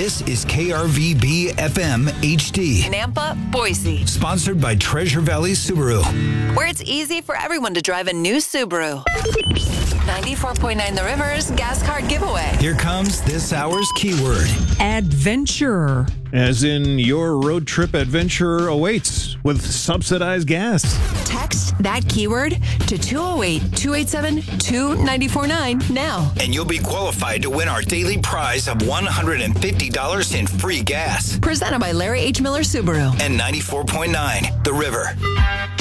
This is KRVB FM HD. Nampa, Boise. Sponsored by Treasure Valley Subaru. Where it's easy for everyone to drive a new Subaru. 94.9 The River's gas card giveaway. Here comes this hour's keyword. Adventure. As in, your road trip adventure awaits with subsidized gas. Text that keyword to 208-287-2949 now. And you'll be qualified to win our daily prize of $150 in free gas. Presented by Larry H. Miller Subaru. And 94.9 The River.